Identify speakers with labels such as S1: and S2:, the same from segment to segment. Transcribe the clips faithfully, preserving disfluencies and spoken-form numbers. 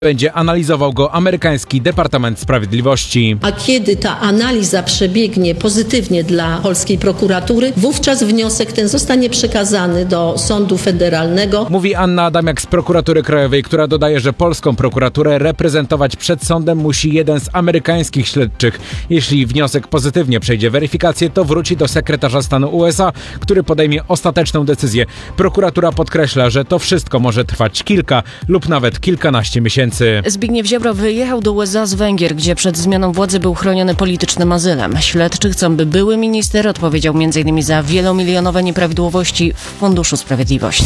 S1: Będzie analizował go amerykański Departament Sprawiedliwości.
S2: A kiedy ta analiza przebiegnie pozytywnie dla polskiej prokuratury, wówczas wniosek ten zostanie przekazany do Sądu Federalnego.
S1: Mówi Anna Adamiak z Prokuratury Krajowej, która dodaje, że polską prokuraturę reprezentować przed sądem musi jeden z amerykańskich śledczych. Jeśli wniosek pozytywnie przejdzie weryfikację, to wróci do sekretarza stanu U S A, który podejmie ostateczną decyzję. Prokuratura podkreśla, że to wszystko może trwać kilka lub nawet kilkanaście miesięcy.
S3: Zbigniew Ziobro wyjechał do U S A z Węgier, gdzie przed zmianą władzy był chroniony politycznym azylem. Śledczy chcą, by były minister odpowiedział między innymi za wielomilionowe nieprawidłowości w Funduszu Sprawiedliwości.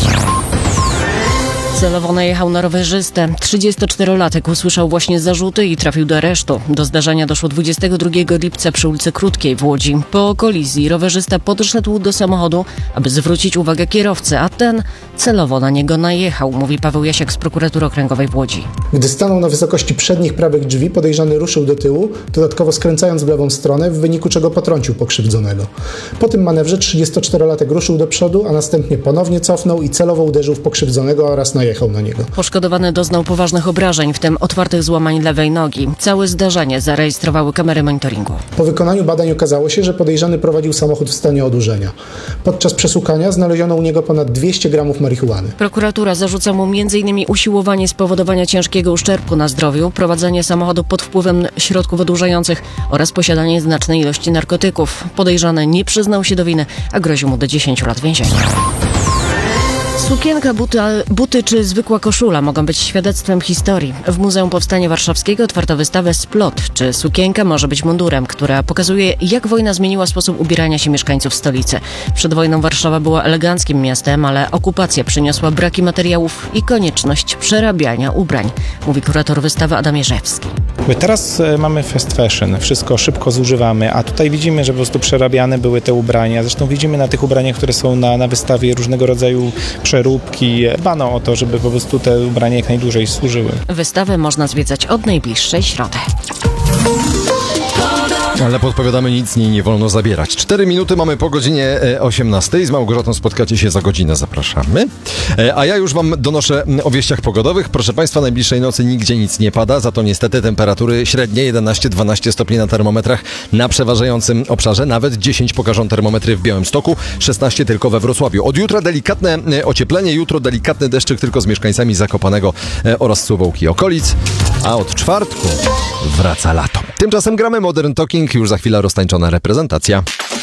S3: Celowo najechał na rowerzystę. trzydziestoczterolatek usłyszał właśnie zarzuty i trafił do aresztu. Do zdarzenia doszło dwudziestego drugiego lipca przy ulicy Krótkiej w Łodzi. Po kolizji rowerzysta podszedł do samochodu, aby zwrócić uwagę kierowcy, a ten celowo na niego najechał, mówi Paweł Jasiak z Prokuratury Okręgowej w Łodzi.
S4: Gdy stanął na wysokości przednich prawych drzwi, podejrzany ruszył do tyłu, dodatkowo skręcając w lewą stronę, w wyniku czego potrącił pokrzywdzonego. Po tym manewrze trzydziestoczterolatek ruszył do przodu, a następnie ponownie cofnął i celowo uderzył w pokrzywdzonego oraz najechał na niego.
S3: Poszkodowany doznał poważnych obrażeń, w tym otwartych złamań lewej nogi. Całe zdarzenie zarejestrowały kamery monitoringu.
S4: Po wykonaniu badań okazało się, że podejrzany prowadził samochód w stanie odurzenia. Podczas przeszukania znaleziono u niego ponad dwieście gramów marihuany.
S3: Prokuratura zarzuca mu między innymi usiłowanie spowodowania ciężkiego uszczerbku na zdrowiu, prowadzenie samochodu pod wpływem środków odurzających oraz posiadanie znacznej ilości narkotyków. Podejrzany nie przyznał się do winy, a grozi mu do dziesięciu lat więzienia. Sukienka, buty, buty czy zwykła koszula mogą być świadectwem historii. W Muzeum Powstania Warszawskiego otwarto wystawę Splot, czy sukienka może być mundurem, która pokazuje, jak wojna zmieniła sposób ubierania się mieszkańców stolicy. Przed wojną Warszawa była eleganckim miastem, ale okupacja przyniosła braki materiałów i konieczność przerabiania ubrań, mówi kurator wystawy Adam Jerzewski.
S5: Teraz mamy fast fashion, wszystko szybko zużywamy, a tutaj widzimy, że po prostu przerabiane były te ubrania. Zresztą widzimy na tych ubraniach, które są na, na wystawie, różnego rodzaju przeróbki. Dbano o to, żeby po prostu te ubrania jak najdłużej służyły.
S3: Wystawę można zwiedzać od najbliższej środy.
S6: Ale podpowiadamy, nic nie, nie wolno zabierać. Cztery minuty mamy po godzinie osiemnastej. Z Małgorzatą spotkacie się za godzinę. Zapraszamy. A ja już wam donoszę o wieściach pogodowych. Proszę państwa, najbliższej nocy nigdzie nic nie pada. Za to niestety temperatury średnie jedenaście dwanaście stopni na termometrach na przeważającym obszarze. Nawet dziesięć pokażą termometry w Białymstoku, szesnaście tylko we Wrocławiu. Od jutra delikatne ocieplenie. Jutro delikatny deszczyk tylko z mieszkańcami Zakopanego oraz Suwałki i okolic. A od czwartku wraca lato. Tymczasem gramy Modern Talking. Już za chwilę roztańczona reprezentacja.